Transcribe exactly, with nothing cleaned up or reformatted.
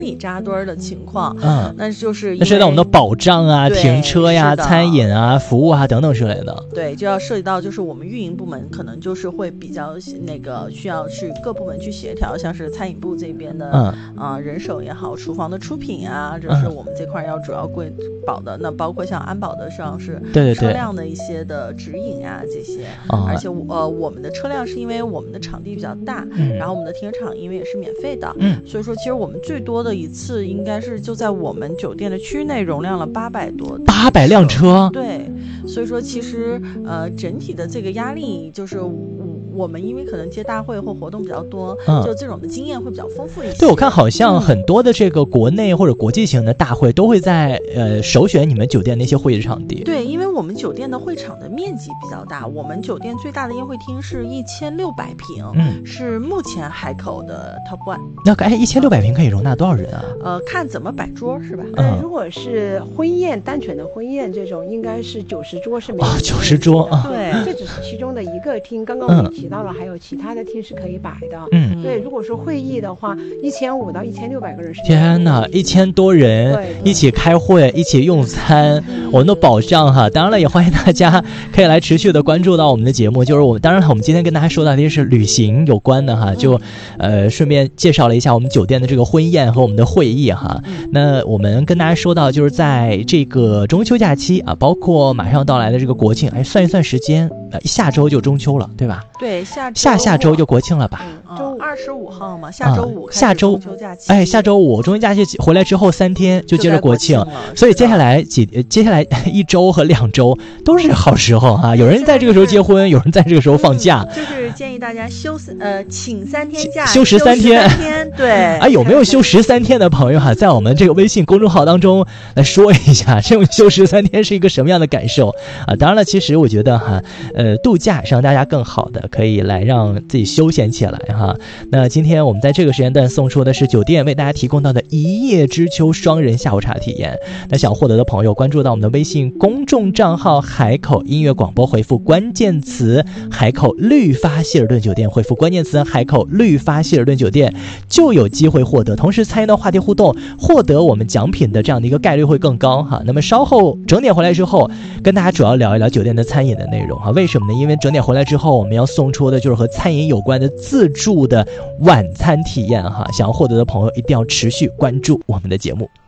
里扎堆儿的情况， 嗯， 那就是那涉及到我们的保障啊、停车呀、餐饮啊、服务啊等等之类的。 对，就要涉及到就是我们运营部门可能就是会比较那个需要去各部门去协调，像是餐饮部这边的，嗯啊、呃、人手也好，厨房的出品啊，这是我们这块要主要规保的。嗯、那包括像安保的上是对对对车辆的一些的指引啊这些，嗯、而且呃我们的车辆是因为我们的场地比较大，嗯、然后我们的停车场因为也是免费的，嗯，所以说其实我们最多的一次应该是就在我们酒店的区内容量了八百多八百辆车， 对，所以说其实呃整体的这个压力就是我们因为可能接大会或活动比较多，嗯、就这种的经验会比较丰富一些。 对，我看好像很多的这个国内或者国际型的大会都会在呃首选你们酒店那些会议场地。 对，因为我们酒店的会场的面积比较大，我们酒店最大的宴会厅是一千六百平，嗯，是目前海口的 top one。 那哎，一千六百平可以容纳多少人啊？ 呃，看怎么摆桌是吧？ 嗯，如果是婚宴单纯的婚宴这种，应该是九十桌是没有。 哦，九十桌啊。 对， 这只是其中的一个厅。刚刚我们提到了，还有其他的厅是可以摆的。嗯，对，如果说会议的话，一千五到一千六百个人是。 天哪，一千多人一起开会，一起用餐，我们的保障哈。当然了，也欢迎大家可以来持续的关注到我们的节目。就是我们当然我们今天跟大家说到的是旅行有关的哈，就呃顺便介绍了一下我们酒店的这个婚宴和我们的会议哈。那我们跟大家说到，就是在这个中秋假期啊，包括马上到来的这个国庆，哎，算一算时间，呃，下周就中秋了，对吧？ 对，下下下周就国庆了吧？ 嗯，周二十五号嘛，下周五开始中秋假期。 哎，下周五中秋假期回来之后三天就接着国庆，所以接下来几接下来一周和两周都是好时候哈、啊。有人在这个时候结婚，有人在这个时候放假， 嗯、就是建议大家休呃请三天假， 休十三天。 天对， 哎，有没有休十三天的朋友哈、啊，在我们这个微信公众号当中来说一下，这种休十三天是一个什么样的感受啊？当然了，其实我觉得哈，呃，度假是让大家更好的，可以来让自己休闲起来哈。那今天我们在这个时间段送出的是酒店为大家提供到的一叶知秋双人下午茶体验。那想获得的朋友，关注到我们的微信公众账号海口音乐广播，回复关键词海口绿发希尔顿酒店，回复关键词海口绿发希尔顿酒店，就有机会获得，同时参与到话题互动，获得我们奖品的这样的一个概率会更高哈。那么稍后整点回来之后，跟大家主要聊一聊酒店的餐饮的内容哈。为什么呢？因为整点回来之后，我们要送出的就是和餐饮有关的自助的晚餐体验哈。想要获得的朋友一定要持续关注我们的节目。